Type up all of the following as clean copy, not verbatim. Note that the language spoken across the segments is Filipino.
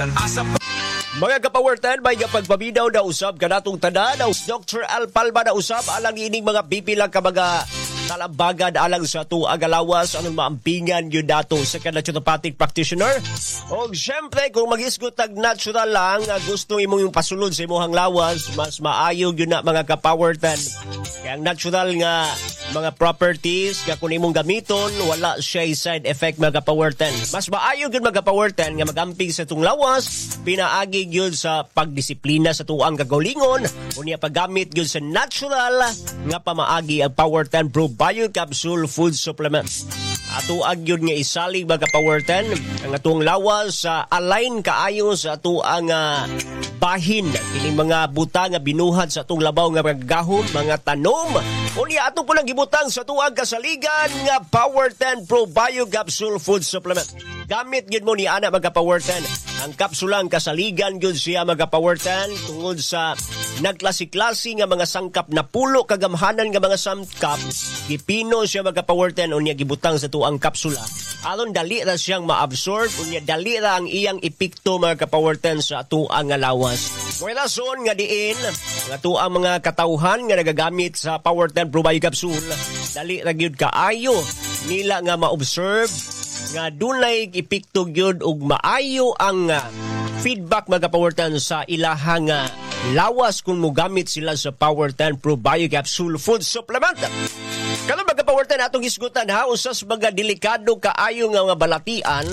Mga ka-Power 10, may kapagpaminaw na usab kanatong tanan na Dr. Al Palma na usab alang ining mga bipilang ka mga talambagan alang sa ito agalawas anong maampingan yun dato sa naturopathic practitioner. O syempre kung mag-isgot tag natural lang gusto imong yung pasulod sa imong lawas, mas maayog yun na mga ka-Power 10. Kaya ang natural nga mga properties nga kung imong gamiton wala siya side effect mga ka-Power 10. Mas maayog yun mga ka-Power 10 nga magamping sa itong lawas, pinaagi yun sa pagdisiplina sa tuang kagalingon unya paggamit yun sa natural nga pamaagi ang Power 10 Pro Bio Capsule Food Supplement. Ato agyod nga isalig mga Power 10 ang atong lawas sa align kaayo sa ato ang bahin kining mga buta nga binuhat sa atong labaw nga gahom mga tanom unya ato po nang gibutang sa tuang kasaligan nga Power 10 Pro Bio Capsule Food Supplement. Gamit gyud mo ni ana mga Power 10 ang kapsulang kasaligan gyud siya mga Power 10 tungod sa nagklase-klase nga mga sangkap na pulo kagamhanan nga mga sangkap gipino siya mga Power 10 unya gibutang sa tuang kapsula aron dali ra siyang maabsorb unya dali ra ang iyang epekto mga Power 10 sa tuang nga lawas. May rason nga diin nga tuang mga katawhan nga nagagamit sa Power 10 Pro Bio Capsule dali ra gyud kaayo nila nga ma-observe nga dunay epekto gyud ug maayo ang feedback mga Power 10 sa ilahang lawas kung mogamit sila sa Power 10 Pro Bio Capsule Food Supplement. Karon mga Power 10 atong isgutan ha usas mga delikado kaayo nga balatian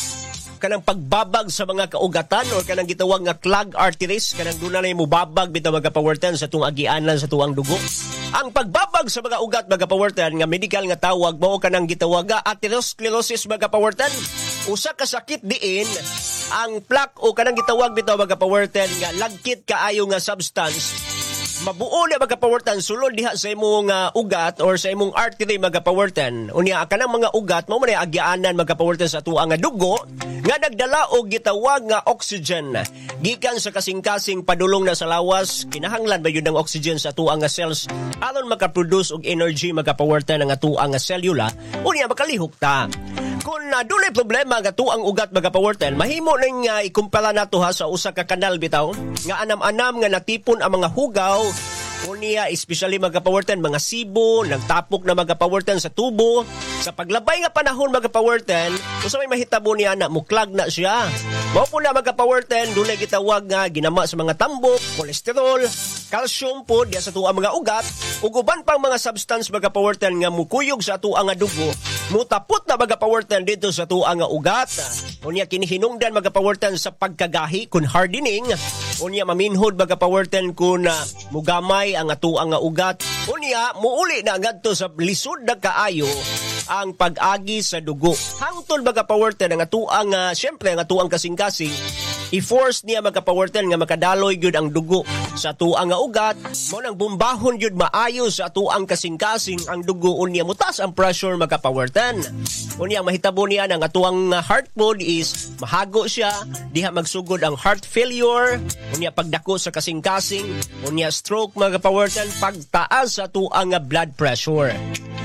kanang pagbabag sa mga kaugatan or kanang gitawag nga clogged arteries kanang dunay mubabag bitaw mga Power 10 sa tuang agianan sa tuang dugo. Ang pagbabag sa mga ugat mga Power 10 nga medical nga tawag mao kanang gitawag nga atherosclerosis mga Power 10. Usa ka sakit diin ang plaque o kanang gitawag bitaw mga Power 10 nga lagkit kaayo nga substance mabuo na mga Power 10 sulod diha sa imong ugat or sa imong artery mga Power 10. Unya kanang mga ugat mao man agianan mga Power 10 sa tuang nga dugo nga nagdala og gitawag nga oxygen gikan sa kasing-kasing padulong na sa lawas. Kinahanglan ba yun ng oxygen sa tuang nga cells aron makaproduce og energy mga Power 10 nga tuang nga selula unya makalihok ta. Kung dunay problema nga tuang ugat mga Power 10 mahimo ning ikumpara nato ha sa usa ka kanal bitaw nga anam-anam nga natipon ang mga hugaw unya especially mga Power 10 mga sibo nagtapok na mga Power 10 sa tubo sa paglabay nga panahon mga Power 10 usa may mahitabo niya na muklag na siya mao po na mga Power 10 dunay gitawag nga ginama sa mga tambok kolesterol calcium po diya sa tuang mga ugat ug uban pang mga substance mga Power 10 nga mukuyog sa tuang nga dugo mutapot na mga Power 10 dito sa tuang nga ugat unya kinihinungdan mga Power 10 sa pagkagahi kun hardening unya maminhod mga Power 10 kun mugamay ang atuang nga ugat unya muuli na ngadto sa lisod na kaayo ang pag-agi sa dugo hangtod mga Power 10 ang atuang syempre ang atuang kasing-kasing i-force niya mga Power 10 nga makadaloy gyud ang dugo sa atuang nga ugat mo nang bumbahon gyud maayo sa atuang kasing-kasing ang dugo unya mutas ang pressure mga Power 10 unya mahitabo niya ang atuang heart mode is mahago siya diha magsugod ang heart failure unya pagdako sa kasing-kasing unya stroke mga Power 10 pagtaas sa atuang blood pressure.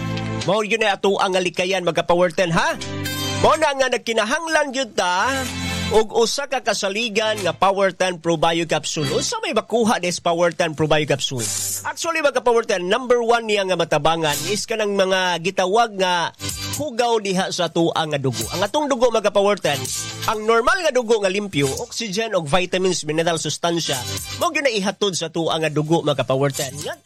Mao yun na atuang likayan mga Power 10 ha. Mao na nga nagkinahanglan gyud ta og usa ka kasaligan nga Power 10 Pro Bio Capsule. Unsa may makuha des Power 10 Pro Bio Capsule? Actually mga Power 10 number 1 niya nga matabangan is kanang mga gitawag nga hugaw diha sa tuang nga dugo. Ang atong dugo mga Power 10, ang normal nga dugo nga limpyo, oxygen og vitamins, mineral sustansya, mao gyud na ihatod sa tuang nga dugo mga Power 10.